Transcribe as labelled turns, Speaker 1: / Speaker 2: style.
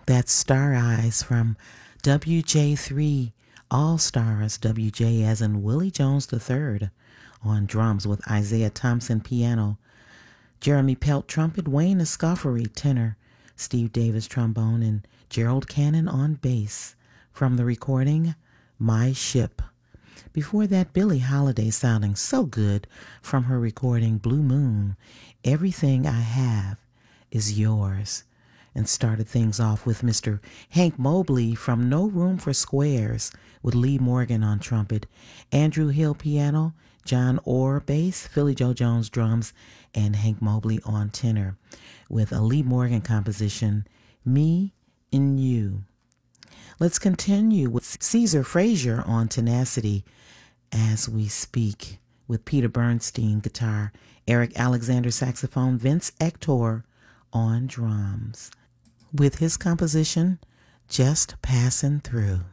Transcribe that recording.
Speaker 1: That's Star Eyes from WJ3 All Stars, WJ as in Willie Jones III on drums with Isaiah Thompson piano, Jeremy Pelt trumpet, Wayne Escoffery tenor, Steve Davis trombone, and Gerald Cannon on bass from the recording My Ship. Before that, Billie Holiday sounding so good from her recording Blue Moon, Everything I Have Is Yours, and started things off with Mr. Hank Mobley from No Room for Squares with Lee Morgan on trumpet, Andrew Hill piano, John Orr bass, Philly Joe Jones drums, and Hank Mobley on tenor with a Lee Morgan composition, Me and You. Let's continue with Caesar Frazier on tenacity as we speak with Peter Bernstein guitar, Eric Alexander saxophone, Vince Ector on drums with his composition, Just Passing Through.